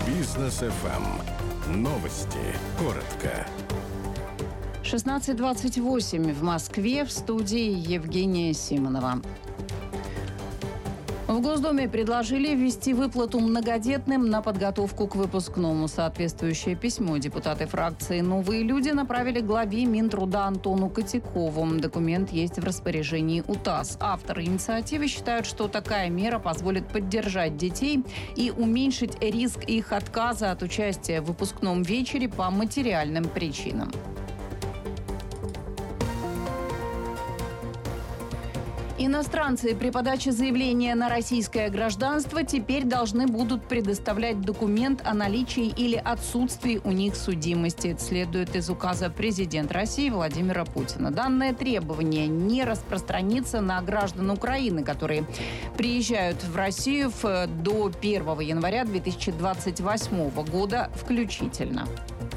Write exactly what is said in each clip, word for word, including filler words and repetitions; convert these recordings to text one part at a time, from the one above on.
Бизнес эф эм. Новости. Коротко. шестнадцать двадцать восемь в Москве. В студии Евгения Симонова. В Госдуме предложили ввести выплату многодетным на подготовку к выпускному. Соответствующее письмо депутаты фракции «Новые люди» направили главе Минтруда Антону Котякову. Документ есть в распоряжении УТАСС. Авторы инициативы считают, что такая мера позволит поддержать детей и уменьшить риск их отказа от участия в выпускном вечере по материальным причинам. Иностранцы при подаче заявления на российское гражданство теперь должны будут предоставлять документ о наличии или отсутствии у них судимости. Это следует из указа президента России Владимира Путина. Данное требование не распространится на граждан Украины, которые приезжают в Россию до первого января две тысячи двадцать восьмого года включительно.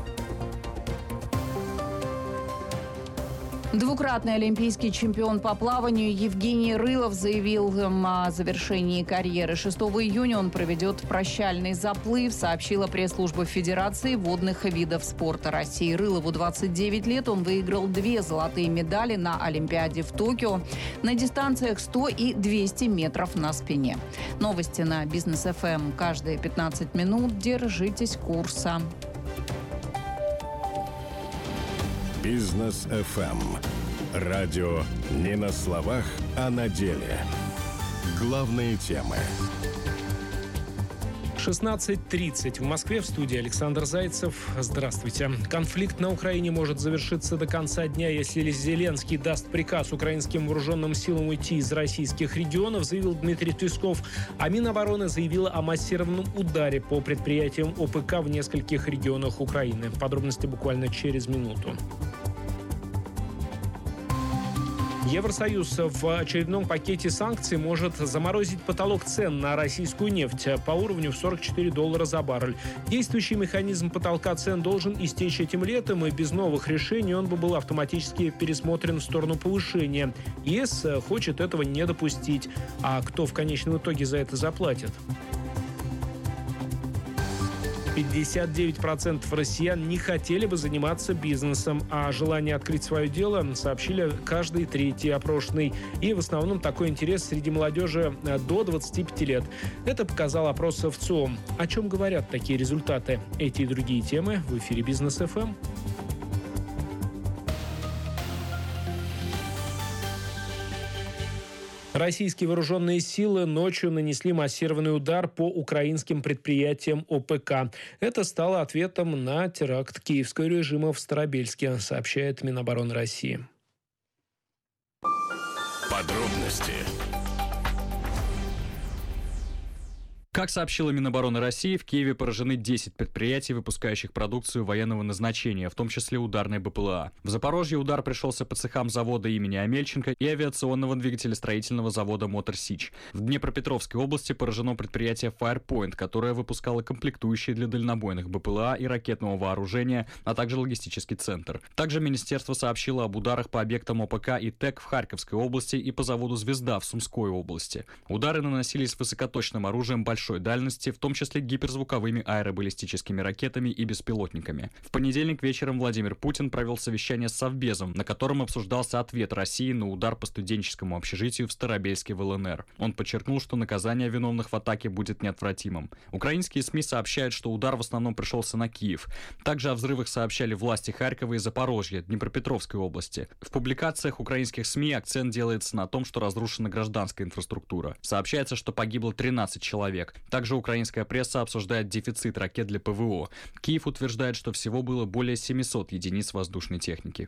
Двукратный олимпийский чемпион по плаванию Евгений Рылов заявил о завершении карьеры. шестого июня он проведет прощальный заплыв, сообщила пресс-служба Федерации водных видов спорта России. Рылову двадцать девять лет. Он выиграл две золотые медали на Олимпиаде в Токио на дистанциях сто и двести метров на спине. Новости на Бизнес эф эм каждые пятнадцать минут. Держитесь курса. Бизнес эф эм. Радио не на словах, а на деле. Главные темы. шестнадцать тридцать. В Москве в студии Александр Зайцев. Здравствуйте. Конфликт на Украине может завершиться до конца дня, если Зеленский даст приказ украинским вооруженным силам уйти из российских регионов, заявил Дмитрий Песков. А Минобороны заявила о массированном ударе по предприятиям о пэ ка в нескольких регионах Украины. Подробности буквально через минуту. Евросоюз в очередном пакете санкций может заморозить потолок цен на российскую нефть по уровню в сорок четыре доллара за баррель. Действующий механизм потолка цен должен истечь этим летом, и без новых решений он бы был автоматически пересмотрен в сторону повышения. ЕС хочет этого не допустить. А кто в конечном итоге за это заплатит? пятьдесят девять процентов россиян не хотели бы заниматься бизнесом, а желание открыть свое дело сообщили каждый третий опрошенный. И в основном такой интерес среди молодежи до двадцати пяти лет. Это показал опрос в ЦИОМ. О чем говорят такие результаты? Эти и другие темы в эфире Бизнес эф эм. Российские вооруженные силы ночью нанесли массированный удар по украинским предприятиям о пэ ка. Это стало ответом на теракт киевского режима в Старобельске, сообщает Минобороны России. Подробности. Как сообщила Минобороны России, в Киеве поражены десять предприятий, выпускающих продукцию военного назначения, в том числе ударные бэ пэ эл а. В Запорожье удар пришелся по цехам завода имени Амельченко и авиационного двигателестроительного завода «Мотор Сич». В Днепропетровской области поражено предприятие Firepoint, которое выпускало комплектующие для дальнобойных бэ пэ эл а и ракетного вооружения, а также логистический центр. Также министерство сообщило об ударах по объектам о пэ ка и ТЭК в Харьковской области и по заводу «Звезда» в Сумской области. Удары наносились высокоточным оружием большой дальности, в том числе гиперзвуковыми аэробаллистическими ракетами и беспилотниками. В понедельник вечером Владимир Путин провел совещание с Совбезом, на котором обсуждался ответ России на удар по студенческому общежитию в Старобельске в эл эн эр. Он подчеркнул, что наказание виновных в атаке будет неотвратимым. Украинские СМИ сообщают, что удар в основном пришелся на Киев. Также о взрывах сообщали власти Харькова и Запорожья, Днепропетровской области. В публикациях украинских СМИ акцент делается на том, что разрушена гражданская инфраструктура. Сообщается, что погибло тринадцать человек. Также украинская пресса обсуждает дефицит ракет для пэ вэ о. Киев утверждает, что всего было более семисот единиц воздушной техники.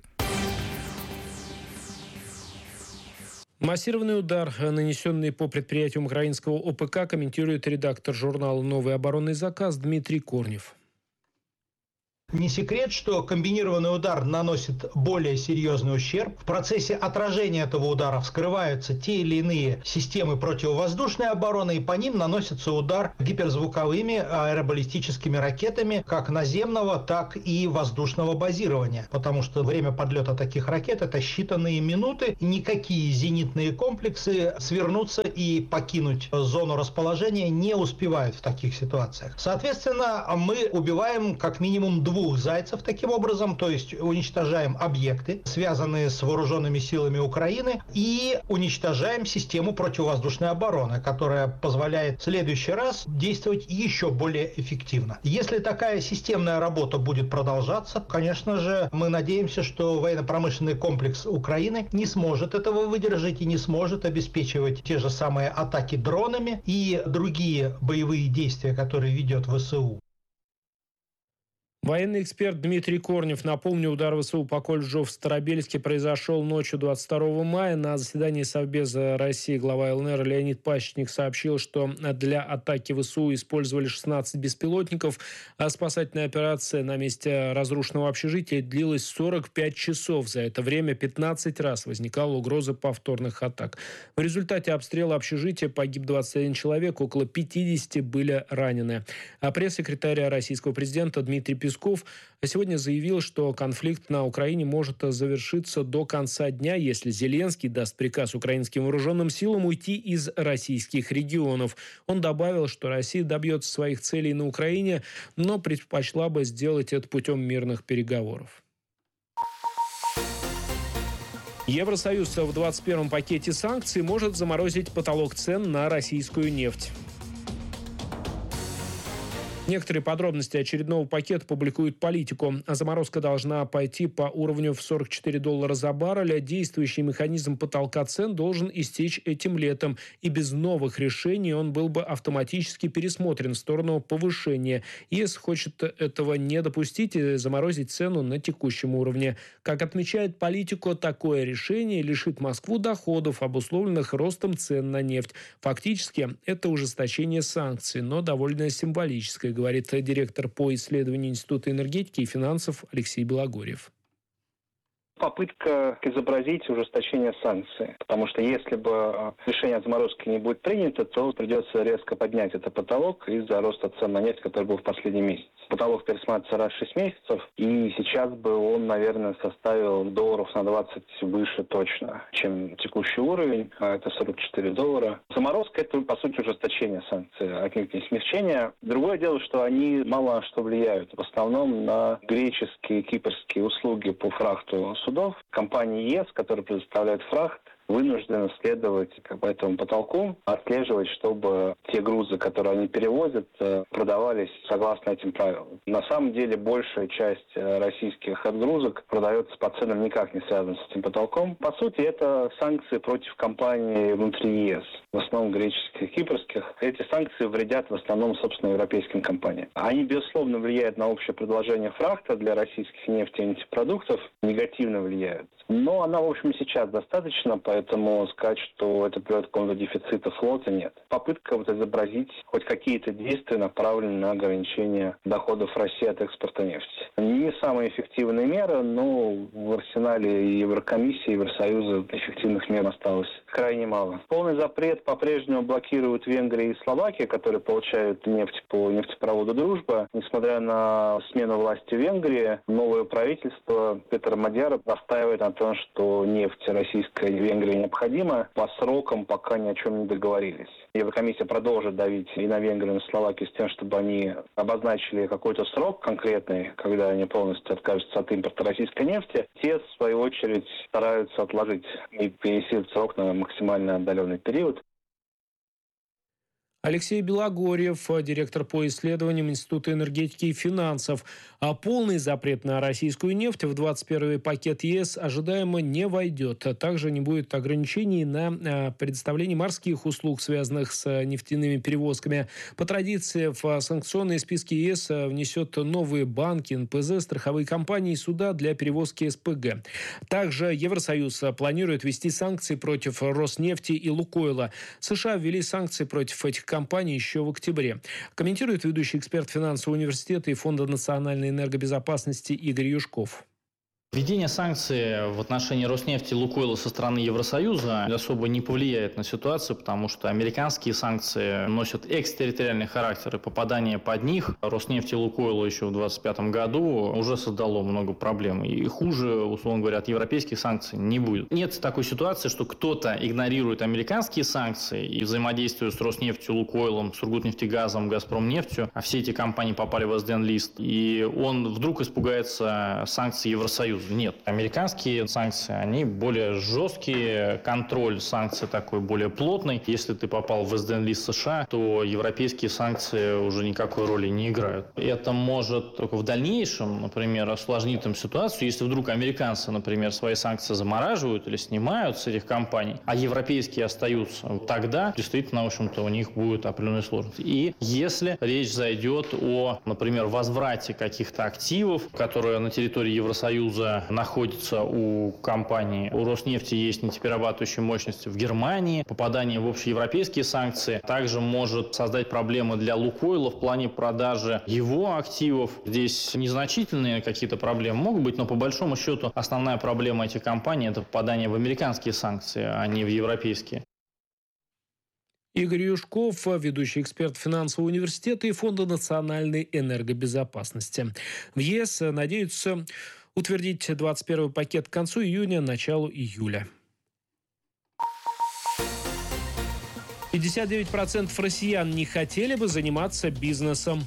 Массированный удар, нанесенный по предприятиям украинского о пэ ка, комментирует редактор журнала «Новый оборонный заказ» Дмитрий Корнев. Не секрет, что комбинированный удар наносит более серьезный ущерб. В процессе отражения этого удара вскрываются те или иные системы противовоздушной обороны, и по ним наносится удар гиперзвуковыми аэробаллистическими ракетами как наземного, так и воздушного базирования. Потому что время подлета таких ракет – это считанные минуты, и никакие зенитные комплексы свернуться и покинуть зону расположения не успевают в таких ситуациях. Соответственно, мы убиваем как минимум двух зайцев таким образом, то есть уничтожаем объекты, связанные с вооруженными силами Украины, и уничтожаем систему противовоздушной обороны, которая позволяет в следующий раз действовать еще более эффективно. Если такая системная работа будет продолжаться, конечно же, мы надеемся, что военно-промышленный комплекс Украины не сможет этого выдержать и не сможет обеспечивать те же самые атаки дронами и другие боевые действия, которые ведет ВСУ. Военный эксперт Дмитрий Корнев. Напомню, удар ВСУ по колледжу в Старобельске произошел ночью двадцать второго мая. На заседании Совбеза России глава ЛНР Леонид Пащенник сообщил, что для атаки ВСУ использовали шестнадцать беспилотников, а спасательная операция на месте разрушенного общежития длилась сорок пять часов. За это время пятнадцать раз возникала угроза повторных атак. В результате обстрела общежития погиб двадцать один человек, около пятидесяти были ранены. А пресс-секретарь российского президента Дмитрий Песков Песков сегодня заявил, что конфликт на Украине может завершиться до конца дня, если Зеленский даст приказ украинским вооруженным силам уйти из российских регионов. Он добавил, что Россия добьется своих целей на Украине, но предпочла бы сделать это путем мирных переговоров. Евросоюз в двадцать первом пакете санкций может заморозить потолок цен на российскую нефть. Некоторые подробности очередного пакета публикует Политико. Заморозка должна пойти по уровню в сорок четыре доллара за баррель. Действующий механизм потолка цен должен истечь этим летом. И без новых решений он был бы автоматически пересмотрен в сторону повышения. ЕС хочет этого не допустить и заморозить цену на текущем уровне. Как отмечает Политико, такое решение лишит Москву доходов, обусловленных ростом цен на нефть. Фактически, это ужесточение санкций, но довольно символическое, говорит директор по исследованию Института энергетики и финансов Алексей Белогорьев. Попытка изобразить ужесточение санкций. Потому что если бы решение о заморозке не будет принято, то придется резко поднять этот потолок из-за роста цен на нефть, который был в последний месяц. Потолок пересматривается раз в шесть месяцев, и сейчас бы он, наверное, составил долларов на двадцать выше точно, чем текущий уровень, а это сорок четыре доллара. Заморозка – это, по сути, ужесточение санкций, а не смягчение. Другое дело, что они мало на что влияют. В основном на греческие и кипрские услуги по фрахту судов. Компания ЕС, которая предоставляет фрахт, вынуждены следовать как бы этому потолку, отслеживать, чтобы те грузы, которые они перевозят, продавались согласно этим правилам. На самом деле большая часть российских отгрузок продается по ценам никак не связанным с этим потолком. По сути, это санкции против компаний внутри ЕС, в основном греческих и кипрских. Эти санкции вредят в основном, собственно, европейским компаниям. Они, безусловно, влияют на общее предложение фрахта для российских нефти и нефтепродуктов, негативно влияют. Но она, в общем, сейчас достаточно, поэтому сказать, что это приводит к какому-то дефициту флота, нет. Попытка вот изобразить хоть какие-то действия, направленные на ограничение доходов России от экспорта нефти. Не самая эффективная мера, но в арсенале Еврокомиссии, Евросоюза эффективных мер осталось крайне мало. Полный запрет по-прежнему блокируют Венгрия и Словакия, которые получают нефть по нефтепроводу «Дружба». Несмотря на смену власти в Венгрии, новое правительство Петра Мадьяра настаивает на том, что нефть российская и Венгрии необходима по срокам, пока ни о чем не договорились. Еврокомиссия продолжит давить и на Венгрию, и на Словакию с тем, чтобы они обозначили какой-то срок конкретный, когда они полностью откажутся от импорта российской нефти. Те, в свою очередь, стараются отложить и перенести этот срок на максимально отдаленный период. Алексей Белогорьев, директор по исследованиям Института энергетики и финансов. А полный запрет на российскую нефть в двадцать первый пакет ЕС ожидаемо не войдет. Также не будет ограничений на предоставление морских услуг, связанных с нефтяными перевозками. По традиции в санкционные списки ЕС внесет новые банки, эн пэ зэ, страховые компании и суда для перевозки эс пэ гэ. Также Евросоюз планирует ввести санкции против Роснефти и Лукойла. США ввели санкции против этих компании еще в октябре. Комментирует ведущий эксперт финансового университета и Фонда национальной энергобезопасности Игорь Юшков. Введение санкций в отношении Роснефти и Лукойла со стороны Евросоюза особо не повлияет на ситуацию, потому что американские санкции носят экстерриториальный характер, и попадание под них Роснефти и Лукойлу еще в двадцать пятом году уже создало много проблем. И хуже, условно говоря, от европейских санкций не будет. Нет такой ситуации, что кто-то игнорирует американские санкции и взаимодействует с Роснефтью, Лукойлом, Сургутнефтегазом, Газпромнефтью, а все эти компании попали в эс дэ эн-лист, и он вдруг испугается санкций Евросоюза. Нет. Американские санкции, они более жесткие, контроль санкций такой более плотный. Если ты попал в эс дэ эн-лист США, то европейские санкции уже никакой роли не играют. Это может только в дальнейшем, например, осложнить им ситуацию, если вдруг американцы, например, свои санкции замораживают или снимают с этих компаний, а европейские остаются. Тогда, действительно, в общем-то, у них будет определенные сложности. И если речь зайдет о, например, возврате каких-то активов, которые на территории Евросоюза находится у компании, у Роснефти есть нефтеперерабатывающие мощности в Германии, попадание в общеевропейские санкции также может создать проблемы для Лукойла в плане продажи его активов. Здесь незначительные какие-то проблемы могут быть, но по большому счету основная проблема этих компаний – это попадание в американские санкции, а не в европейские. Игорь Юшков, ведущий эксперт финансового университета и Фонда национальной энергобезопасности. В ЕС надеются утвердить двадцать первый пакет к концу июня, началу июля. пятьдесят девять процентов россиян не хотели бы заниматься бизнесом.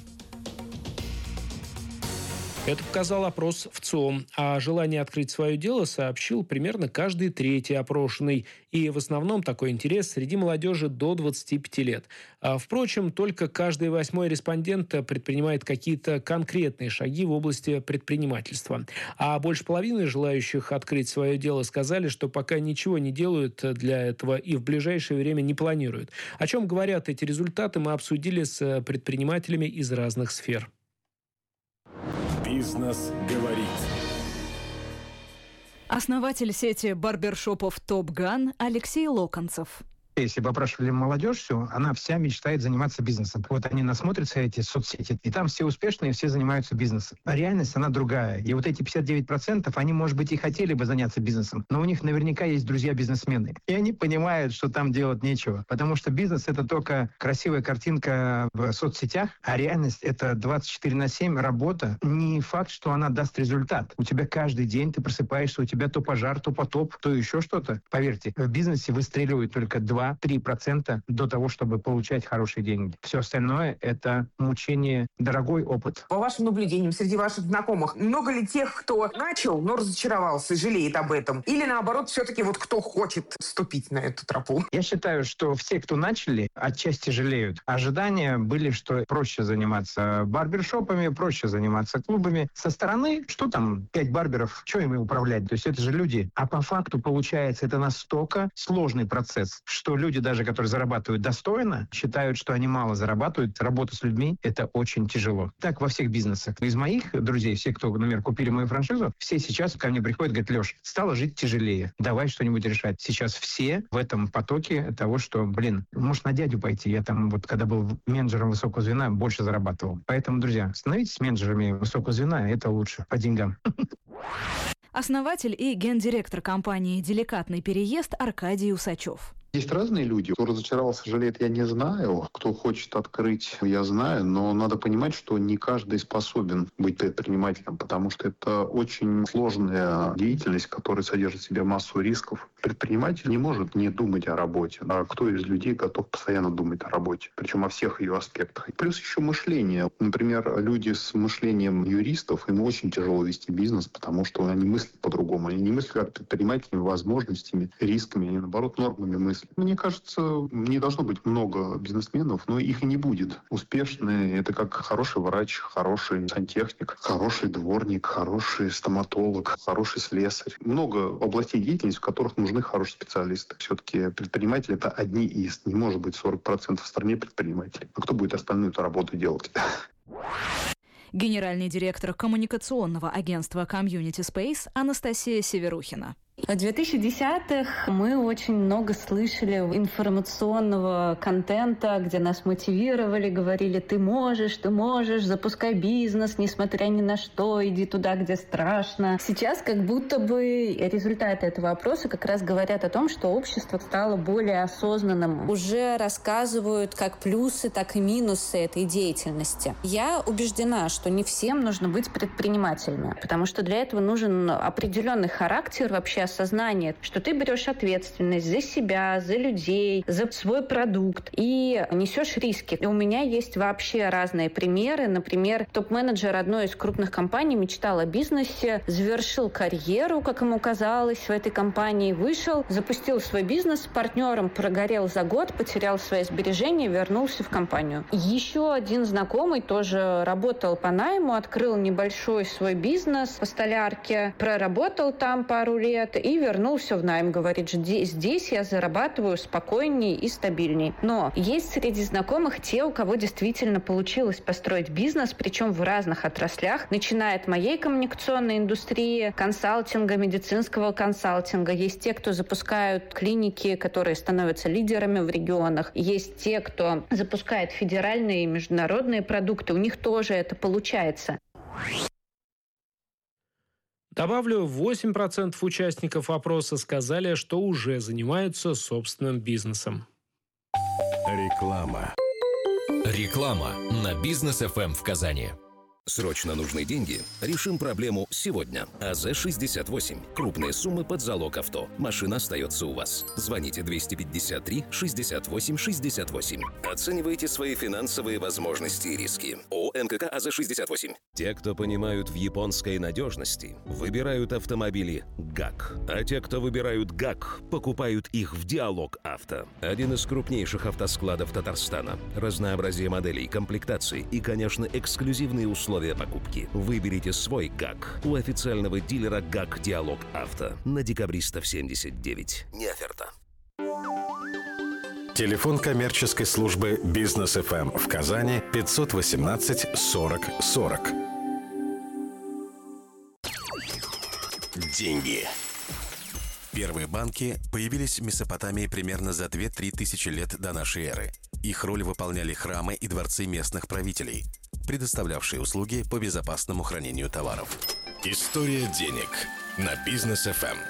Это показал опрос в ЦИОМ. О желании открыть свое дело сообщил примерно каждый третий опрошенный. И в основном такой интерес среди молодежи до двадцати пяти лет. А, впрочем, только каждый восьмой респондент предпринимает какие-то конкретные шаги в области предпринимательства. А больше половины желающих открыть свое дело сказали, что пока ничего не делают для этого и в ближайшее время не планируют. О чем говорят эти результаты, мы обсудили с предпринимателями из разных сфер. «Бизнес говорит». Основатель сети барбершопов «Топ Ган» Алексей Локонцев. Если бы опрашивали молодежь всю, она вся мечтает заниматься бизнесом. Вот они насмотрятся эти соцсети, и там все успешные, все занимаются бизнесом. А реальность, она другая. И вот эти пятьдесят девять процентов, они, может быть, и хотели бы заняться бизнесом, но у них наверняка есть друзья-бизнесмены. И они понимают, что там делать нечего. Потому что бизнес — это только красивая картинка в соцсетях, а реальность — это двадцать четыре на семь работа. Не факт, что она даст результат. У тебя каждый день ты просыпаешься, у тебя то пожар, то потоп, то еще что-то. Поверьте, в бизнесе выстреливают только два-три процента до того, чтобы получать хорошие деньги. Все остальное — это мучение, дорогой опыт. По вашим наблюдениям, среди ваших знакомых, много ли тех, кто начал, но разочаровался и жалеет об этом? Или наоборот, все-таки вот кто хочет вступить на эту тропу? Я считаю, что все, кто начали, отчасти жалеют. Ожидания были, что проще заниматься барбершопами, проще заниматься клубами. Со стороны, что там, пять барберов, что им управлять? То есть это же люди. А по факту, получается, это настолько сложный процесс, что люди, даже которые зарабатывают достойно, считают, что они мало зарабатывают. Работа с людьми — это очень тяжело. Так во всех бизнесах. Из моих друзей, все, кто, например, купили мою франшизу, все сейчас ко мне приходят, говорят: Леш, стало жить тяжелее, давай что-нибудь решать. Сейчас все в этом потоке того, что, блин, может на дядю пойти. Я там вот, когда был менеджером высокого звена, больше зарабатывал. Поэтому, друзья, становитесь менеджерами высокого звена, это лучше по деньгам. Основатель и гендиректор компании «Деликатный переезд» Аркадий Усачев. Есть разные люди. Кто разочаровался, жалеет, я не знаю. Кто хочет открыть, я знаю. Но надо понимать, что не каждый способен быть предпринимателем, потому что это очень сложная деятельность, которая содержит в себе массу рисков. Предприниматель не может не думать о работе. А кто из людей готов постоянно думать о работе? Причем о всех ее аспектах. Плюс еще мышление. Например, люди с мышлением юристов, им очень тяжело вести бизнес, потому что они мыслят по-другому. Они не мыслят как предпринимателями, возможностями, рисками. Они, наоборот, нормами мыслят. Мне кажется, не должно быть много бизнесменов, но их и не будет. Успешные — это как хороший врач, хороший сантехник, хороший дворник, хороший стоматолог, хороший слесарь. Много областей деятельности, в которых нужны хорошие специалисты. Все-таки предприниматели — это одни из. Не может быть сорок процентов в стране предпринимателей. А кто будет остальную эту работу делать? Генеральный директор коммуникационного агентства Community Space Анастасия Северухина. В две тысячи десятых мы очень много слышали информационного контента, где нас мотивировали, говорили: ты можешь, ты можешь, запускай бизнес, несмотря ни на что, иди туда, где страшно. Сейчас как будто бы результаты этого опроса как раз говорят о том, что общество стало более осознанным. Уже рассказывают как плюсы, так и минусы этой деятельности. Я убеждена, что не всем нужно быть предпринимателями, потому что для этого нужен определенный характер, вообще осознание, что ты берешь ответственность за себя, за людей, за свой продукт и несешь риски. И у меня есть вообще разные примеры. Например, топ-менеджер одной из крупных компаний мечтал о бизнесе, завершил карьеру, как ему казалось, в этой компании, вышел, запустил свой бизнес, с партнером прогорел за год, потерял свои сбережения, вернулся в компанию. Еще один знакомый тоже работал по найму, открыл небольшой свой бизнес по столярке, проработал там пару лет и вернулся в найм. Говорит, здесь я зарабатываю спокойнее и стабильней. Но есть среди знакомых те, у кого действительно получилось построить бизнес, причем в разных отраслях, начиная от моей коммуникационной индустрии, консалтинга, медицинского консалтинга. Есть те, кто запускают клиники, которые становятся лидерами в регионах. Есть те, кто запускает федеральные и международные продукты. У них тоже это получается. Добавлю, восемь процентов участников опроса сказали, что уже занимаются собственным бизнесом. Реклама. Реклама на Бизнес эф эм в Казани. Срочно нужны деньги? Решим проблему сегодня. АЗ шестьдесят восемь. Крупные суммы под залог авто. Машина остается у вас. Звоните двести пятьдесят три шестьдесят восемь шестьдесят восемь. Оценивайте свои финансовые возможности и риски. ООО МКК АЗ шестьдесят восемь. Те, кто понимают в японской надежности, выбирают автомобили ГАК. А те, кто выбирают ГАК, покупают их в Диалог Авто. Один из крупнейших автоскладов Татарстана. Разнообразие моделей, комплектаций и, конечно, эксклюзивные условия покупки. Выберите свой ГАК у официального дилера ГАК Диалог Авто на Декабристов семьдесят девять. Не оферта. Телефон коммерческой службы Бизнес эф эм в Казани пятьсот восемнадцать сорок сорок. Деньги. Первые банки появились в Месопотамии примерно за две-три тысячи лет до нашей эры. Их роль выполняли храмы и дворцы местных правителей, предоставлявшие услуги по безопасному хранению товаров. История денег на Бизнес эф эм.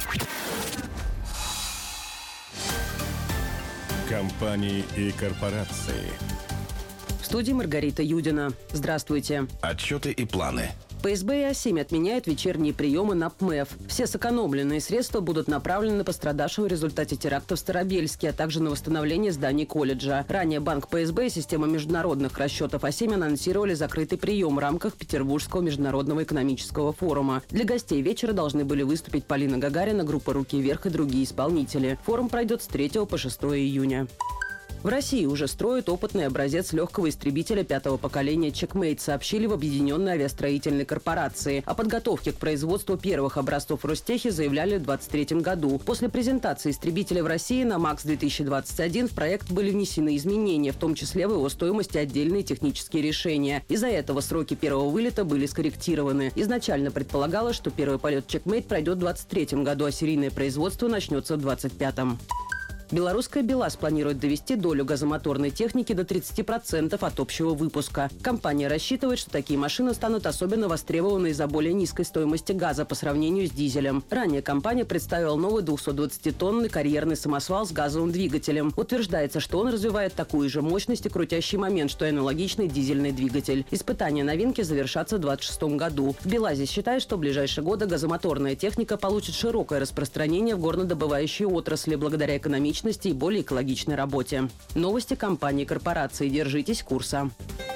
Компании и корпорации. В студии Маргарита Юдина. Здравствуйте. Отчеты и планы. Пэ эс бэ и А семь отменяют вечерние приемы на Пэ Эм Э Ф. Все сэкономленные средства будут направлены на пострадавших в результате терактов в Старобельске, а также на восстановление зданий колледжа. Ранее банк Пэ эс бэ и система международных расчетов А семь анонсировали закрытый прием в рамках Петербургского международного экономического форума. Для гостей вечера должны были выступить Полина Гагарина, группа «Руки вверх» и другие исполнители. Форум пройдет с третьего по шестое июня. В России уже строят опытный образец легкого истребителя пятого поколения «Чекмейт», сообщили в Объединенной авиастроительной корпорации. О подготовке к производству первых образцов в Ростехе заявляли в двадцать третьем году. После презентации истребителя в России на МАКС две тысячи двадцать один в проект были внесены изменения, в том числе в его стоимости отдельные технические решения. Из-за этого сроки первого вылета были скорректированы. Изначально предполагалось, что первый полет «Чекмейт» пройдет в двадцать третьем году, а серийное производство начнется в двадцать пятом. Белорусская БелАЗ планирует довести долю газомоторной техники до тридцати процентов от общего выпуска. Компания рассчитывает, что такие машины станут особенно востребованы из-за более низкой стоимости газа по сравнению с дизелем. Ранее компания представила новый двухсотдвадцатитонный карьерный самосвал с газовым двигателем. Утверждается, что он развивает такую же мощность и крутящий момент, что и аналогичный дизельный двигатель. Испытания новинки завершатся в двадцать шестом году. В БелАЗе считают, что в ближайшие годы газомоторная техника получит широкое распространение в горнодобывающей отрасли благодаря экономичности и более экологичной работе. Новости компании и корпорации. Держитесь курса.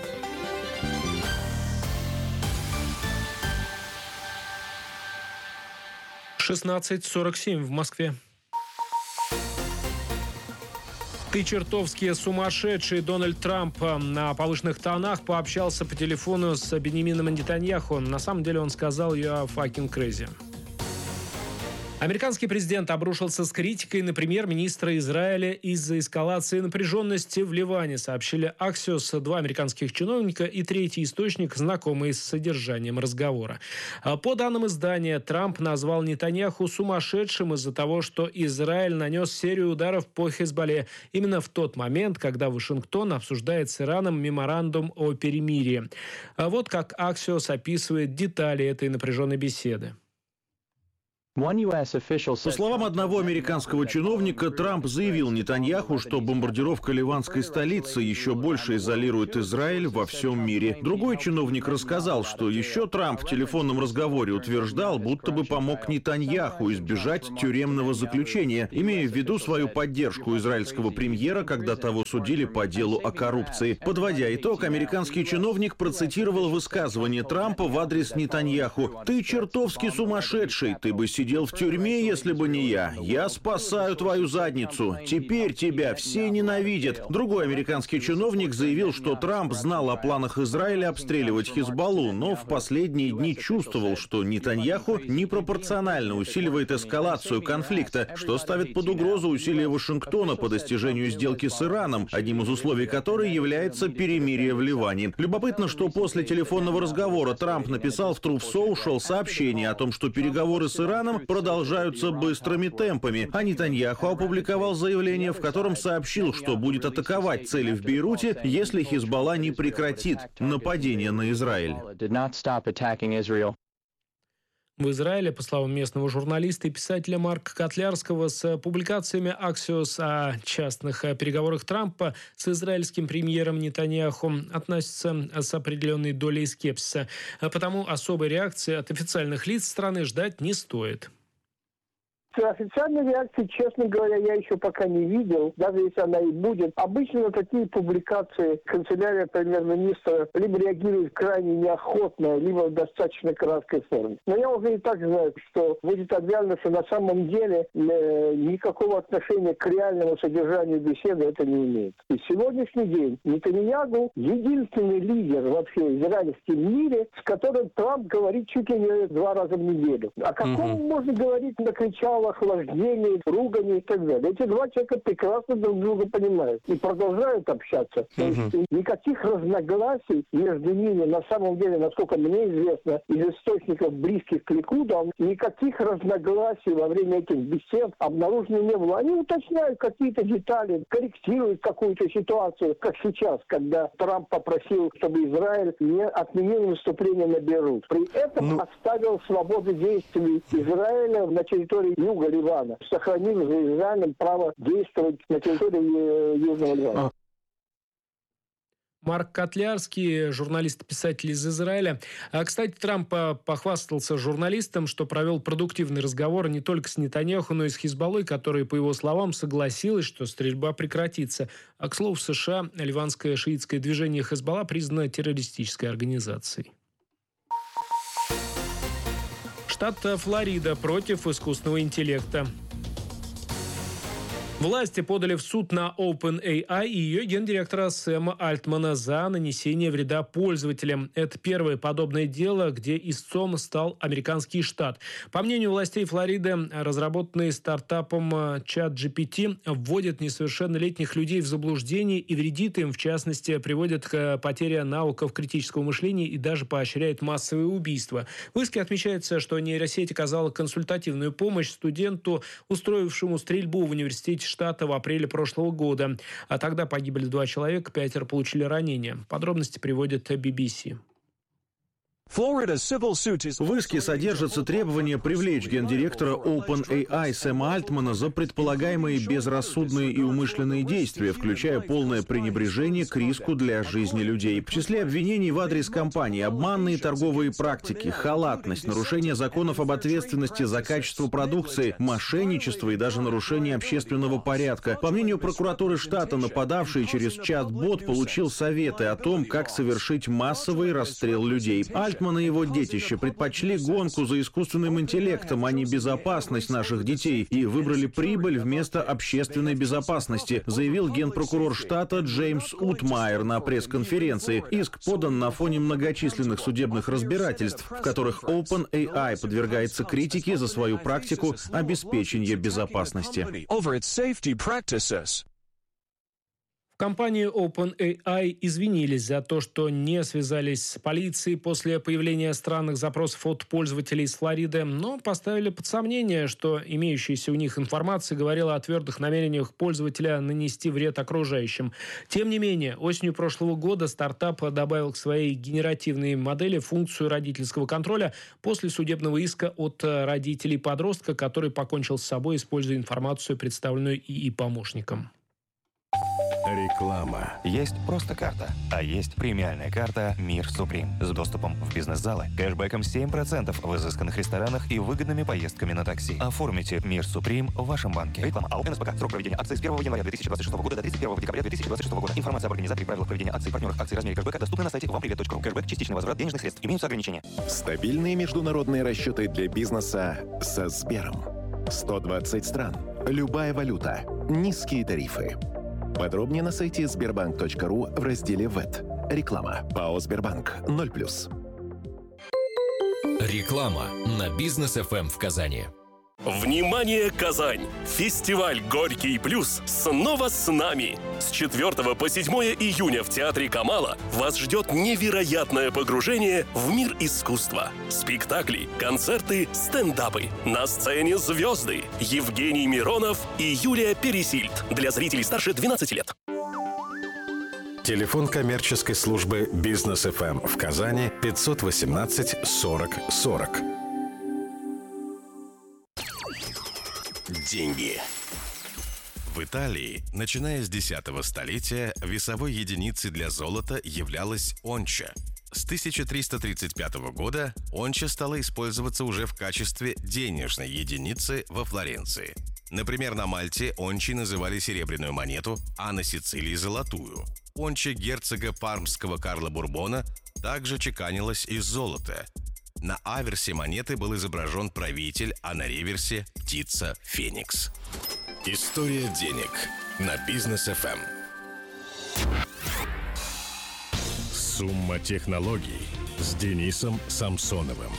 шестнадцать сорок семь в Москве. Ты чертовски сумасшедший. Дональд Трамп на повышенных тонах пообщался по телефону с Беньямином Нетаньяху. На самом деле он сказал «You are fucking crazy». Американский президент обрушился с критикой на премьер-министра Израиля из-за эскалации напряженности в Ливане, сообщили Axios два американских чиновника и третий источник, знакомый с содержанием разговора. По данным издания, Трамп назвал Нетаньяху сумасшедшим из-за того, что Израиль нанес серию ударов по Хезболле именно в тот момент, когда Вашингтон обсуждает с Ираном меморандум о перемирии. А вот как Axios описывает детали этой напряженной беседы. По словам одного американского чиновника, Трамп заявил Нетаньяху, что бомбардировка ливанской столицы еще больше изолирует Израиль во всем мире. Другой чиновник рассказал, что еще Трамп в телефонном разговоре утверждал, будто бы помог Нетаньяху избежать тюремного заключения, имея в виду свою поддержку израильского премьера, когда того судили по делу о коррупции. Подводя итог, американский чиновник процитировал высказывание Трампа в адрес Нетаньяху: «Ты чертовски сумасшедший, ты бы сидел Сидел в тюрьме, если бы не я. Я спасаю твою задницу. Теперь тебя все ненавидят». Другой американский чиновник заявил, что Трамп знал о планах Израиля обстреливать Хизбаллу, но в последние дни чувствовал, что Нетаньяху непропорционально усиливает эскалацию конфликта, что ставит под угрозу усилия Вашингтона по достижению сделки с Ираном, одним из условий которой является перемирие в Ливане. Любопытно, что после телефонного разговора Трамп написал в Truth Social сообщение о том, что переговоры с Ираном продолжаются быстрыми темпами, а Нетаньяху опубликовал заявление, в котором сообщил, что будет атаковать цели в Бейруте, если Хизбалла не прекратит нападение на Израиль. В Израиле, по словам местного журналиста и писателя Марка Котлярского, с публикациями Axios о частных переговорах Трампа с израильским премьером Нетаньяху относятся с определенной долей скепсиса. Потому особой реакции от официальных лиц страны ждать не стоит. Официальной реакции, честно говоря, я еще пока не видел, даже если она и будет. Обычно на такие публикации канцелярия премьер-министра либо реагирует крайне неохотно, либо в достаточно краткой форме. Но я уже и так знаю, что будет объявлено, что на самом деле э, никакого отношения к реальному содержанию беседы это не имеет. И сегодняшний день Нетаньяху единственный лидер вообще в израильском мире, с которым Трамп говорит чуть ли не два раза в неделю. О каком угу. можно говорить, накричал охлаждение, ругание и так далее. Эти два человека прекрасно друг друга понимают и продолжают общаться. Uh-huh. То есть никаких разногласий между ними, на самом деле, насколько мне известно, из источников близких к Ликуду, никаких разногласий во время этих бесед обнаружено не было. Они уточняют какие-то детали, корректируют какую-то ситуацию, как сейчас, когда Трамп попросил, чтобы Израиль не отменил наступление на Бейрут. При этом ну... оставил свободу действий Израиля на территории юга Ливана, сохранив за Израилем право действовать на территории Южного Ливана. Марк Котлярский, журналист и писатель из Израиля. А, кстати, Трамп похвастался журналистам, что провел продуктивный разговор не только с Нетаньяху, но и с Хизбаллой, которая, по его словам, согласилась, что стрельба прекратится. А, к слову, в США ливанское шиитское движение Хизбалла признано террористической организацией. Штат Флорида против искусственного интеллекта. Власти подали в суд на OpenAI и ее гендиректора Сэма Альтмана за нанесение вреда пользователям. Это первое подобное дело, где истцом стал американский штат. По мнению властей Флориды, разработанный стартапом ChatGPT вводит несовершеннолетних людей в заблуждение и вредит им, в частности, приводит к потере навыков критического мышления и даже поощряет массовые убийства. В иске отмечается, что нейросеть оказала консультативную помощь студенту, устроившему стрельбу в университете штата в апреле прошлого года. А тогда погибли два человека, пятеро получили ранения. Подробности приводит би би си. В иске содержится требование привлечь гендиректора OpenAI Сэма Альтмана за предполагаемые безрассудные и умышленные действия, включая полное пренебрежение к риску для жизни людей. В числе обвинений в адрес компании обманные торговые практики, халатность, нарушение законов об ответственности за качество продукции, мошенничество и даже нарушение общественного порядка. По мнению прокуратуры штата, нападавший через чат-бот получил советы о том, как совершить массовый расстрел людей. Альтман Альтман и его детище предпочли гонку за искусственным интеллектом, а не безопасность наших детей, и выбрали прибыль вместо общественной безопасности, заявил генпрокурор штата Джеймс Утмайер на пресс-конференции. Иск подан на фоне многочисленных судебных разбирательств, в которых OpenAI подвергается критике за свою практику обеспечения безопасности. В компании OpenAI извинились за то, что не связались с полицией после появления странных запросов от пользователей из Флориды, но поставили под сомнение, что имеющаяся у них информация говорила о твердых намерениях пользователя нанести вред окружающим. Тем не менее, осенью прошлого года стартап добавил к своей генеративной модели функцию родительского контроля после судебного иска от родителей подростка, который покончил с собой, используя информацию, представленную ИИ-помощником. Реклама. Есть просто карта, а есть премиальная карта «Мир Суприм» с доступом в бизнес-залы, кэшбэком семь процентов в изысканных ресторанах и выгодными поездками на такси. Оформите «Мир Суприм» в вашем банке. Реклама АО НСПК. Срок проведения акции с первого января две тысячи двадцать шестого года до тридцать первого декабря две тысячи двадцать шестого года. Информация об организаторе, правилах проведения акций, партнерах акций, размере кэшбэка доступна на сайте вампривет точка ру. Кэшбэк – частичный возврат денежных средств. Имеются ограничения. Стабильные международные расчеты для бизнеса со Сбером. сто двадцать стран. Любая валюта. Низкие тарифы. Подробнее на сайте сбербанк точка ру в разделе ВЭТ. Реклама. ПАО «Сбербанк» ноль плюс. Реклама на Бизнес эф эм в Казани. Внимание, Казань! Фестиваль «Горький плюс» снова с нами! С четвёртого по седьмое июня в Театре Камала вас ждет невероятное погружение в мир искусства. Спектакли, концерты, стендапы. На сцене звезды Евгений Миронов и Юлия Пересильд. Для зрителей старше двенадцати лет. Телефон коммерческой службы «Бизнес эф эм» в Казани пятьсот восемнадцать сорок сорок. Деньги. В Италии, начиная с десятого столетия, весовой единицей для золота являлась онча. С тысяча триста тридцать пятого года онча стала использоваться уже в качестве денежной единицы во Флоренции. Например, на Мальте ончей называли серебряную монету, а на Сицилии – золотую. Онча герцога пармского Карла Бурбона также чеканилась из золота. На аверсе монеты был изображен правитель, а на реверсе – птица Феникс. История денег на Бизнес эф эм. Сумма технологий с Денисом Самсоновым.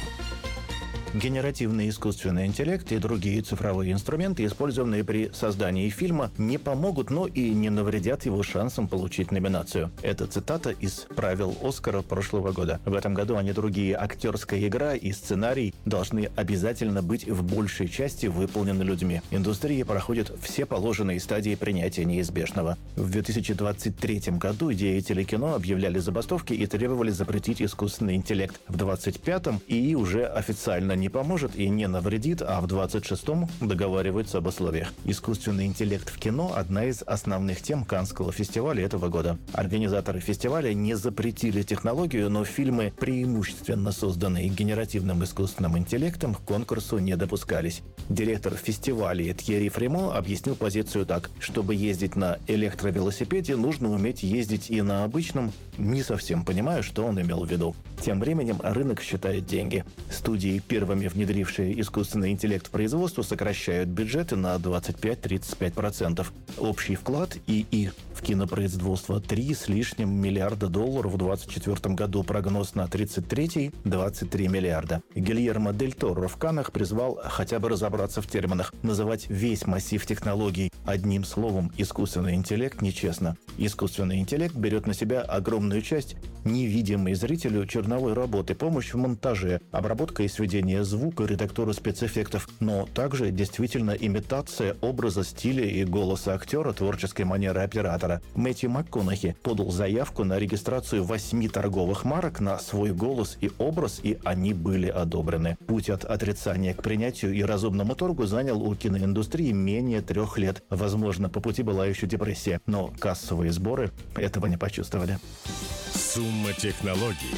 Генеративный искусственный интеллект и другие цифровые инструменты, использованные при создании фильма, не помогут, но и не навредят его шансам получить номинацию. Это цитата из правил Оскара прошлого года. В этом году, а не другие, актерская игра и сценарий должны обязательно быть в большей части выполнены людьми. Индустрия проходит все положенные стадии принятия неизбежного. В две тысячи двадцать третьем году деятели кино объявляли забастовки и требовали запретить искусственный интеллект. В двадцать пятом ИИ уже официально не поможет и не навредит, а в двадцать шестом договариваются об условиях. Искусственный интеллект в кино – одна из основных тем Каннского фестиваля этого года. Организаторы фестиваля не запретили технологию, но фильмы, преимущественно созданные генеративным искусственным интеллектом, к конкурсу не допускались. Директор фестиваля Тьерри Фримо объяснил позицию так: чтобы ездить на электровелосипеде, нужно уметь ездить и на обычном. Не совсем понимаю, что он имел в виду. Тем временем рынок считает деньги. Студии, первыми внедрившие искусственный интеллект в производство, сокращают бюджеты на двадцать пять - тридцать пять процентов. Общий вклад ИИ в кинопроизводство три с лишним миллиарда долларов в двадцать четвёртом году, прогноз на тридцать третий – двадцать три миллиарда. Гильермо Дель Торо в Каннах призвал хотя бы разобраться в терминах. Называть весь массив технологий одним словом «искусственный интеллект» нечестно. Искусственный интеллект берет на себя огромную часть невидимой зрителю черновой работы, помощь в монтаже, обработка и сведение звука, редактура спецэффектов, но также действительно имитация образа, стиля и голоса актера, творческой манеры оператора. Мэтью МакКонахи подал заявку на регистрацию восьми торговых марок на свой голос и образ, и они были одобрены. Путь от отрицания к принятию и разумному торгу занял у киноиндустрии менее трех лет. Возможно, по пути была еще депрессия, но кассовые сборы этого не почувствовали. Сумма технологий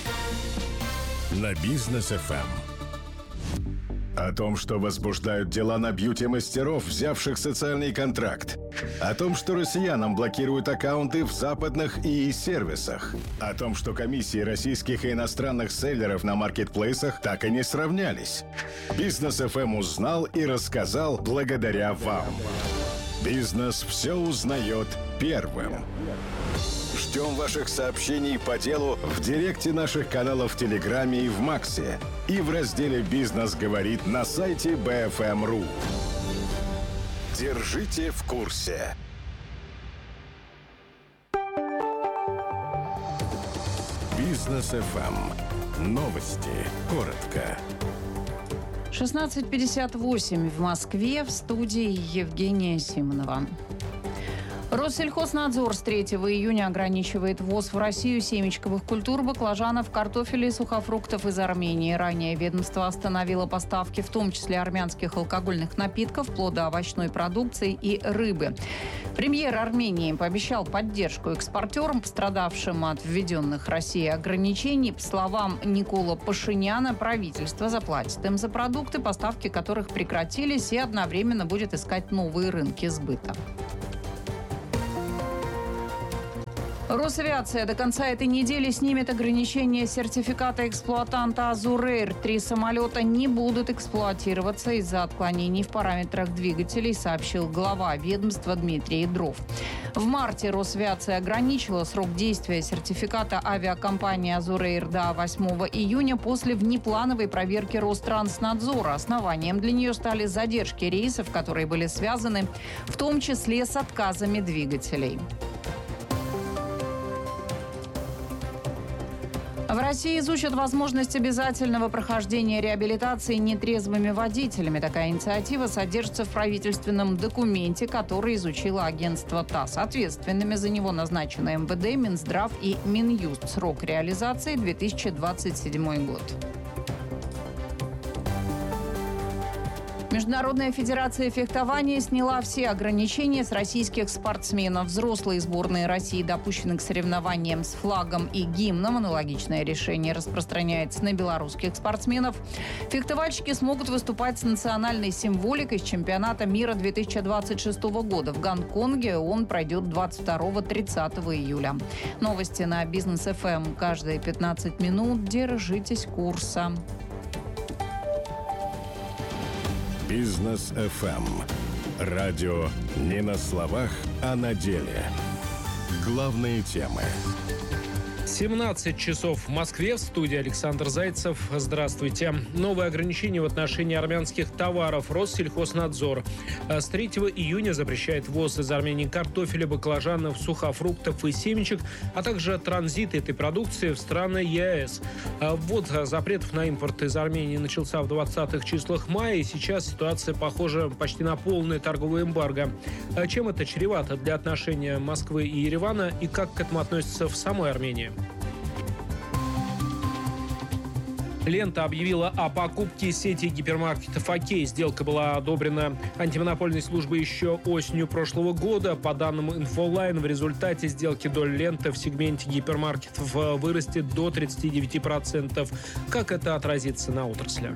на Бизнес эф эм. О том, что возбуждают дела на бьюти-мастеров, взявших социальный контракт. О том, что россиянам блокируют аккаунты в западных ИИ-сервисах. О том, что комиссии российских и иностранных селлеров на маркетплейсах так и не сравнялись. Бизнес эф эм узнал и рассказал благодаря вам. Бизнес все узнает первым. Ждем ваших сообщений по делу в директе наших каналов в Телеграме и в Максе. И в разделе «Бизнес говорит» на сайте би эф эм точка ру. Держите в курсе. Бизнес эф эм. Новости. Коротко. шестнадцать пятьдесят восемь в Москве. В студии Евгения Симонова. Россельхознадзор с третьего июня ограничивает ввоз в Россию семечковых культур, баклажанов, картофеля и сухофруктов из Армении. Ранее ведомство остановило поставки, в том числе армянских алкогольных напитков, плодоовощной продукции и рыбы. Премьер Армении пообещал поддержку экспортерам, пострадавшим от введенных Россией ограничений. По словам Никола Пашиняна, правительство заплатит им за продукты, поставки которых прекратились, и одновременно будет искать новые рынки сбыта. Росавиация до конца этой недели снимет ограничение сертификата эксплуатанта «Азур-Эйр». Три самолета не будут эксплуатироваться из-за отклонений в параметрах двигателей, сообщил глава ведомства Дмитрий Ядров. В марте Росавиация ограничила срок действия сертификата авиакомпании «Азур-Эйр» до восьмого июня после внеплановой проверки Ространснадзора. Основанием для нее стали задержки рейсов, которые были связаны в том числе с отказами двигателей. В России изучат возможность обязательного прохождения реабилитации нетрезвыми водителями. Такая инициатива содержится в правительственном документе, который изучило агентство ТАСС. Ответственными за него назначены эм вэ дэ, Минздрав и Минюст. Срок реализации – две тысячи двадцать седьмой год. Международная федерация фехтования сняла все ограничения с российских спортсменов. Взрослые сборные России допущены к соревнованиям с флагом и гимном. Аналогичное решение распространяется на белорусских спортсменов. Фехтовальщики смогут выступать с национальной символикой с чемпионата мира две тысячи двадцать шестого года. В Гонконге он пройдет двадцать второго — тридцатого июля. Новости на Бизнес эф эм. Каждые пятнадцать минут. Держитесь курса. Бизнес эф эм. Радио не на словах, а на деле. Главные темы. семнадцать часов в Москве. В студии Александр Зайцев. Здравствуйте. Новые ограничения в отношении армянских товаров. Россельхознадзор с третьего июня запрещает ввоз из Армении картофеля, баклажанов, сухофруктов и семечек, а также транзит этой продукции в страны е а эс. Ввод запретов на импорт из Армении начался в двадцатых числах мая, и сейчас ситуация похожа почти на полное торговое эмбарго. Чем это чревато для отношения Москвы и Еревана, и как к этому относятся в самой Армении? Лента объявила о покупке сети гипермаркетов «Окей». Сделка была одобрена антимонопольной службой еще осенью прошлого года. По данным Инфолайн, в результате сделки доля ленты в сегменте гипермаркетов вырастет до тридцати девяти процентов. Как это отразится на отрасли?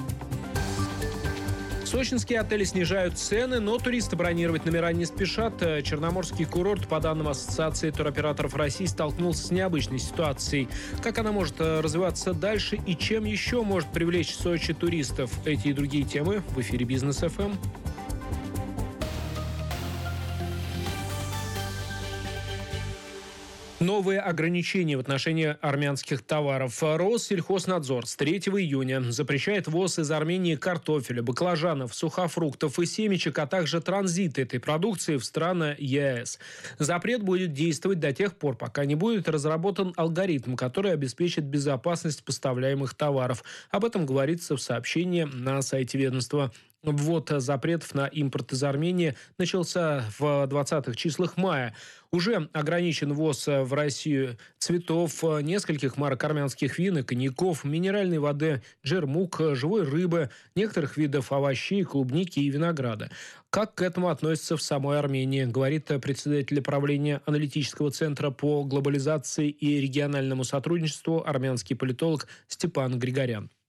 Сочинские отели снижают цены, но туристы бронировать номера не спешат. Черноморский курорт, по данным Ассоциации туроператоров России, столкнулся с необычной ситуацией. Как она может развиваться дальше и чем еще может привлечь в Сочи туристов? Эти и другие темы в эфире Бизнес эф эм. Новые ограничения в отношении армянских товаров. Россельхознадзор с третьего июня запрещает ввоз из Армении картофеля, баклажанов, сухофруктов и семечек, а также транзит этой продукции в страны е а эс. Запрет будет действовать до тех пор, пока не будет разработан алгоритм, который обеспечит безопасность поставляемых товаров. Об этом говорится в сообщении на сайте ведомства. Ввод запретов на импорт из Армении начался в двадцатых числах мая. Уже ограничен ввоз в Россию цветов, нескольких марок армянских вин и коньяков, минеральной воды, джермук, живой рыбы, некоторых видов овощей, клубники и винограда. Как к этому относятся в самой Армении, говорит председатель правления аналитического центра по глобализации и региональному сотрудничеству армянский политолог Степан Григорян.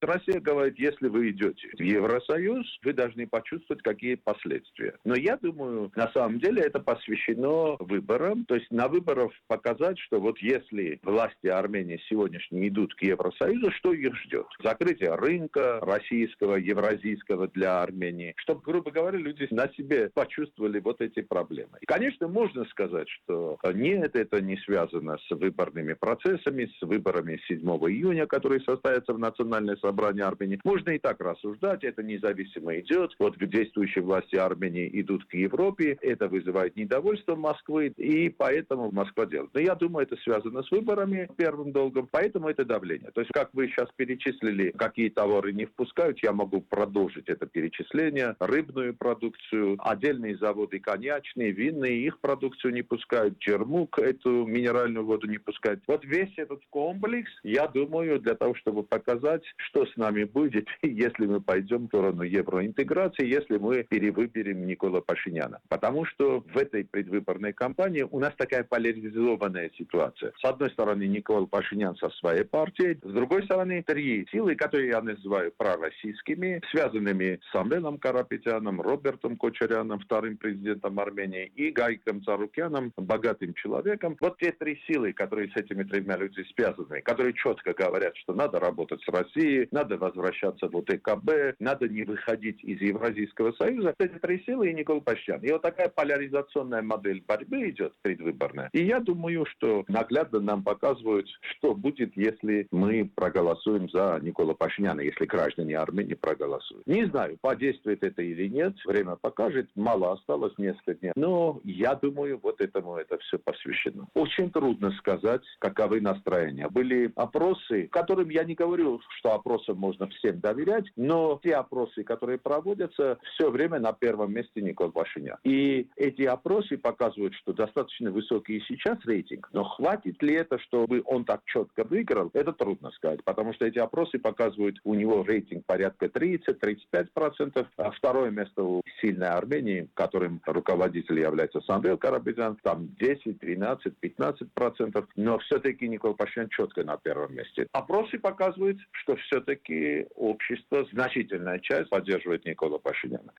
Россия говорит, если вы идете в Евросоюз, вы должны почувствовать, какие последствия. Но я думаю, на самом деле это посвящено выборам. То есть на выборах показать, что вот если власти Армении сегодняшние идут к Евросоюзу, что их ждет? Закрытие рынка российского, евразийского для Армении. Чтобы, грубо говоря, люди на себе почувствовали вот эти проблемы. И, конечно, можно сказать, что нет, это не связано с выборными процессами, с выборами седьмого июня, которые состоятся в Национальное собрание Армении. Можно и так рассуждать, это независимо идет. Вот действующие власти Армении идут к Европе, это вызывает недовольство Москвы, и поэтому Москва делает. Но я думаю, это связано с выборами первым долгом, поэтому это давление. То есть, как вы сейчас перечислили, какие товары не впускают, я могу продолжить это перечисление. Рыбную продукцию, отдельные заводы коньячные, винные, их продукцию не пускают, Джермук эту минеральную воду не пускают. Вот весь этот комплекс, я думаю, для того, чтобы показать, что с нами будет, если мы пойдем в сторону евроинтеграции, если мы перевыберем Никола Пашиняна. Потому что в этой предвыборной кампании у нас такая поляризованная ситуация. С одной стороны, Никола Пашинян со своей партией, с другой стороны, три силы, которые я называю пророссийскими, связанными с Самвелом Карапетяном, Робертом Кочаряном, вторым президентом Армении, и Гайком Царукяном, богатым человеком. Вот те три силы, которые с этими тремя людьми связаны, которые четко говорят, что надо работать с Россией, надо возвращаться в ОТКБ, надо не выходить из Евразийского союза. Эти три силы и Никола Пашинян. И вот такая поляризационная модель борьбы идет предвыборная. И я думаю, что наглядно нам показывают, что будет, если мы проголосуем за Никола Пашиняна, если граждане Армении проголосуют. Не знаю, подействует это или нет, время покажет, мало осталось, несколько дней. Но я думаю, вот этому это все посвящено. Очень трудно сказать, каковы настроения. Были опросы, которым я не говорю, что опросам можно всем доверять, но те опросы, которые проводятся, все время на первом месте Никола Пашинян. И эти опросы показывают, что достаточно высокий сейчас рейтинг, но хватит ли это, чтобы он так четко выиграл, это трудно сказать, потому что эти опросы показывают, у него рейтинг порядка тридцать-тридцать пять процентов, а второе место у сильной Армении, которым руководитель является Самвел Карапетян, там десять, тринадцать, пятнадцать процентов, но все-таки Никола Пашинян четко на первом месте. Опросы показывают, что все-таки общество, значительная часть поддерживает Никола Пашиняна.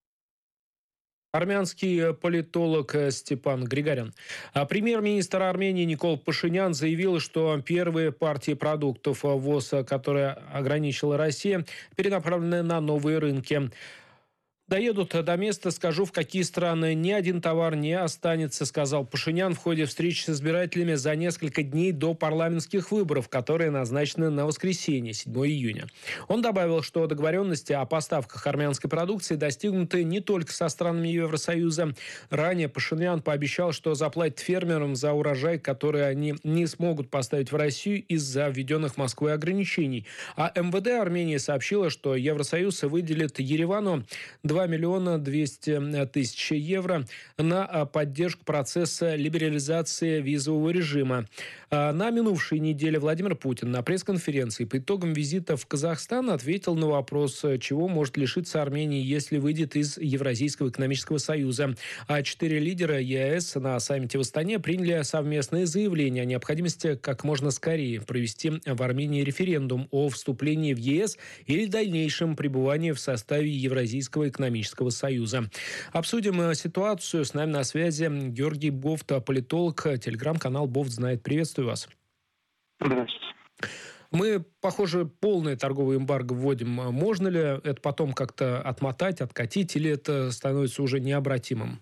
Армянский политолог Степан Григорян. Премьер-министр Армении Никол Пашинян заявил, что первые партии продуктов ВОЗ, которые ограничила Россия, перенаправлены на новые рынки. Доедут до места, скажу, в какие страны ни один товар не останется, сказал Пашинян в ходе встречи с избирателями за несколько дней до парламентских выборов, которые назначены на воскресенье, седьмого июня. Он добавил, что договоренности о поставках армянской продукции достигнуты не только со странами Евросоюза. Ранее Пашинян пообещал, что заплатит фермерам за урожай, который они не смогут поставить в Россию из-за введенных Москвой ограничений. А эм вэ дэ Армении сообщило, что Евросоюз выделит Еревану два миллиона двести тысяч евро на поддержку процесса либерализации визового режима. На минувшей неделе Владимир Путин на пресс-конференции по итогам визита в Казахстан ответил на вопрос, чего может лишиться Армения, если выйдет из Евразийского экономического союза. А четыре лидера е а эс на саммите в Астане приняли совместное заявление о необходимости как можно скорее провести в Армении референдум о вступлении в е эс или дальнейшем пребывании в составе Евразийского экономического союза. Обсудим ситуацию. С нами на связи Георгий Бофт, политолог, телеграм-канал Бофт знает. Приветствую вас. Здравствуйте. Мы, похоже, полное торговое эмбарго вводим. Можно ли это потом как-то отмотать, откатить, или это становится уже необратимым?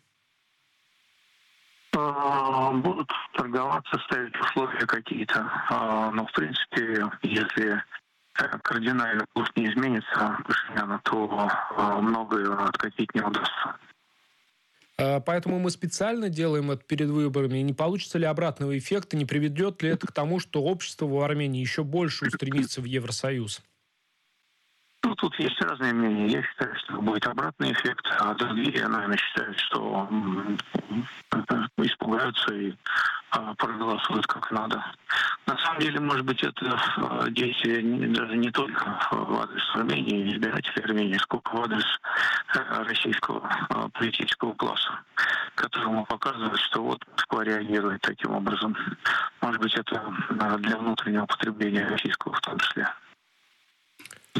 Будут торговаться, ставить условия какие-то. Но, в принципе, если кардинально курс не изменится Пашиняна, то многое откатить не удастся. Поэтому мы специально делаем это перед выборами. Не получится ли обратного эффекта, не приведет ли это к тому, что общество в Армении еще больше устремится в Евросоюз? Ну, тут есть разные мнения. Я считаю, что будет обратный эффект, а другие, наверное, считают, что испугаются и проголосуют как надо. На самом деле, может быть, это действие даже не только в адрес Армении, избирателей Армении, сколько в адрес российского политического класса, которому показывают, что вот Москва реагирует таким образом. Может быть, это для внутреннего потребления российского в том числе.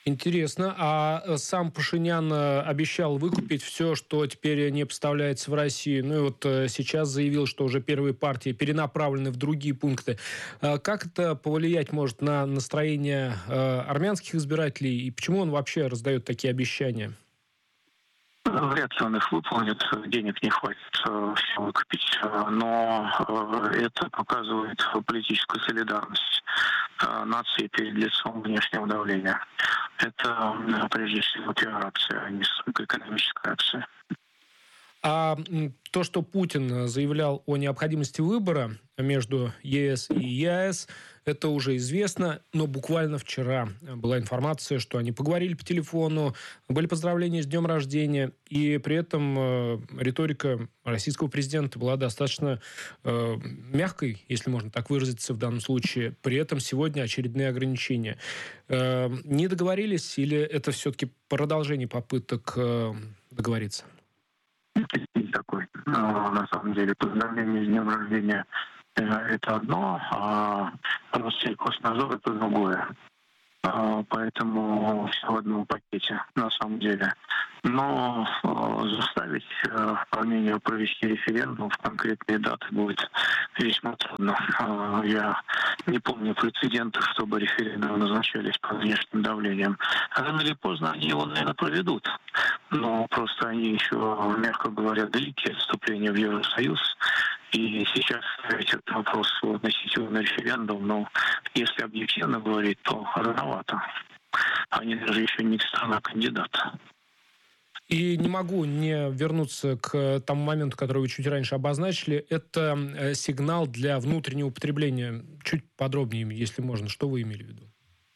Интересно. А сам Пашинян обещал выкупить все, что теперь не поставляется в Россию. Ну и вот сейчас заявил, что уже первые партии перенаправлены в другие пункты. Как это повлиять может на настроение армянских избирателей? И почему он вообще раздает такие обещания? Вряд ли он их выполнит, денег не хватит все выкупить, но это показывает политическую солидарность нации перед лицом внешнего давления. Это, прежде всего, пиар-акция, а не экономическая акция. А то, что Путин заявлял о необходимости выбора между ЕС и ЕАЭС, это уже известно, но буквально вчера была информация, что они поговорили по телефону, были поздравления с днем рождения, и при этом э, риторика российского президента была достаточно э, мягкой, если можно так выразиться в данном случае. При этом сегодня очередные ограничения. Э, не договорились или это все-таки продолжение попыток э, договориться? Такой. Но, на самом деле, поздравление с днем рождения – это одно, а Россельхознадзор – это другое. Поэтому все в одном пакете, на самом деле. Но заставить Армению провести референдум в конкретные даты будет весьма трудно. Я не помню прецедентов, чтобы референдумы назначались под внешним давлением. Рано или поздно они его, наверное, проведут. Но просто они еще, мягко говоря, далеки от вступления в Евросоюз. И сейчас ставить этот вопрос относительно референдум, но если объективно говорить, то рановато. Они даже еще не страна-кандидата. И не могу не вернуться к тому моменту, который вы чуть раньше обозначили. Это сигнал для внутреннего потребления. Чуть подробнее, если можно. Что вы имели в виду?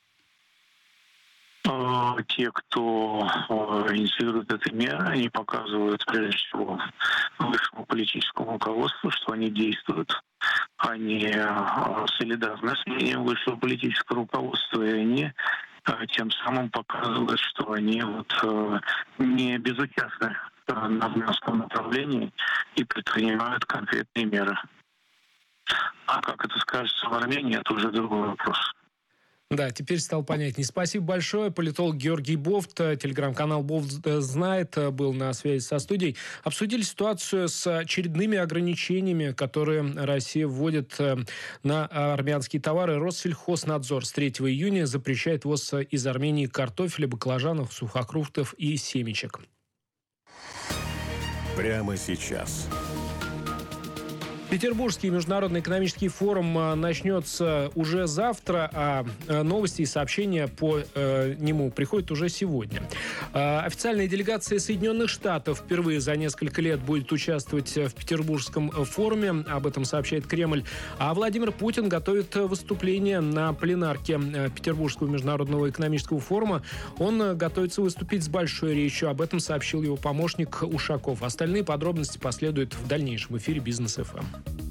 Те, кто инициирует эти меры, они показывают, прежде всего, высшему политическому руководству, что они действуют. Они солидарны с мнением высшего политического руководства, и они тем самым показывают, что они вот не безучастны на армянском направлении и предпринимают конкретные меры. А как это скажется в Армении, это уже другой вопрос. Да, теперь стало понятнее. Спасибо большое. Политолог Георгий Бофт, телеграм-канал Бофт знает, был на связи со студией. Обсудили ситуацию с очередными ограничениями, которые Россия вводит на армянские товары. Россельхознадзор с третьего июня запрещает ввоз из Армении картофеля, баклажанов, сухофруктов и семечек. Прямо сейчас. Петербургский международный экономический форум начнется уже завтра, а новости и сообщения по э, нему приходят уже сегодня. Э, официальная делегация Соединенных Штатов впервые за несколько лет будет участвовать в Петербургском форуме, об этом сообщает Кремль. А Владимир Путин готовит выступление на пленарке Петербургского международного экономического форума. Он готовится выступить с большой речью, об этом сообщил его помощник Ушаков. Остальные подробности последуют в дальнейшем эфире Бизнес эф эм.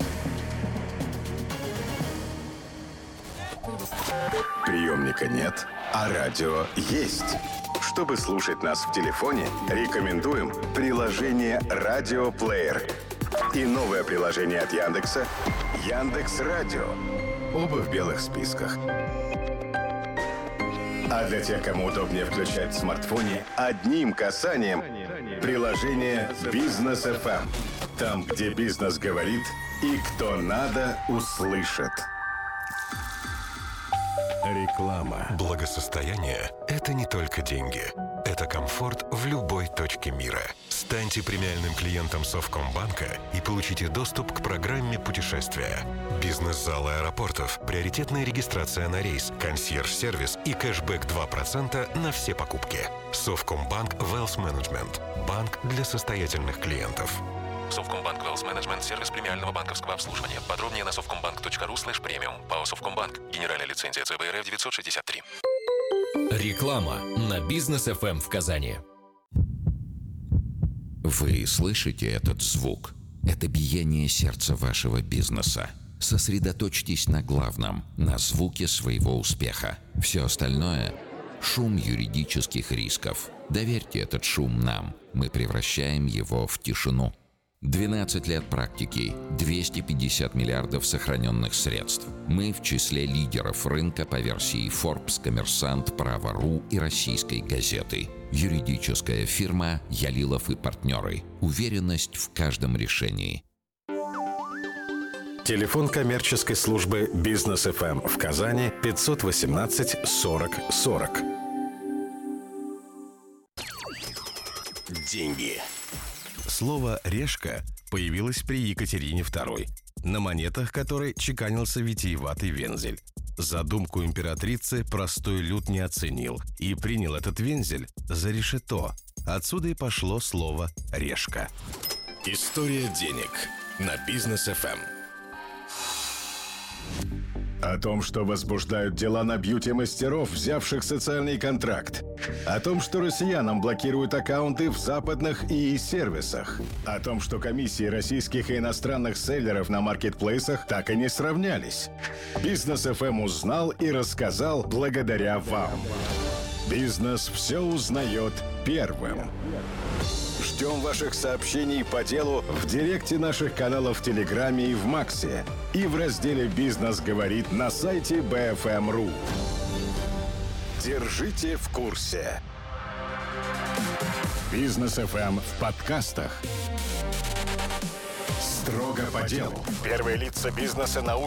Приемника нет, а радио есть. Чтобы слушать нас в телефоне, рекомендуем приложение «Радиоплеер» и новое приложение от Яндекса «Яндекс.Радио». Оба в белых списках. А для тех, кому удобнее включать в смартфоне, одним касанием приложение «Бизнес эф эм». Там, где бизнес говорит и кто надо, услышит. Реклама. Благосостояние – это не только деньги. Это комфорт в любой точке мира. Станьте премиальным клиентом Совкомбанка и получите доступ к программе путешествия. Бизнес-залы аэропортов, приоритетная регистрация на рейс, консьерж-сервис и кэшбэк два процента на все покупки. Совкомбанк Wealth Management. Банк для состоятельных клиентов. Совкомбанк Wealth Management – сервис премиального банковского обслуживания. Подробнее на совкомбанк точка ру слэш премиум. ПАО Совкомбанк. Генеральная лицензия цэ бэ эр эф девятьсот шестьдесят три. Реклама на Бизнес эф эм в Казани. Вы слышите этот звук? Это биение сердца вашего бизнеса. Сосредоточьтесь на главном, на звуке своего успеха. Все остальное – шум юридических рисков. Доверьте этот шум нам. Мы превращаем его в тишину. двенадцать лет практики, двести пятьдесят миллиардов сохраненных средств. Мы в числе лидеров рынка по версии Forbes, Коммерсант, Право.ру и Российской газеты. Юридическая фирма «Ялилов и партнеры». Уверенность в каждом решении. Телефон коммерческой службы «Бизнес эф эм» в Казани пятьсот восемнадцать сорок сорок. Деньги. Слово «решка» появилось при Екатерине второй, на монетах которой чеканился витиеватый вензель. Задумку императрицы простой люд не оценил и принял этот вензель за решето. Отсюда и пошло слово «решка». История денег на Бизнес эф эм. О том, что возбуждают дела на бьюти-мастеров, взявших социальный контракт. О том, что россиянам блокируют аккаунты в западных ИИ-сервисах. О том, что комиссии российских и иностранных селлеров на маркетплейсах так и не сравнялись. Бизнес эф эм узнал и рассказал благодаря вам. Бизнес все узнает первым. Ждем ваших сообщений по делу в директе наших каналов в Телеграме и в Максе. И в разделе «Бизнес говорит» на сайте би эф эм точка ру. Держите в курсе. Бизнес эф эм в подкастах. Строго по делу. Первые лица бизнеса, науки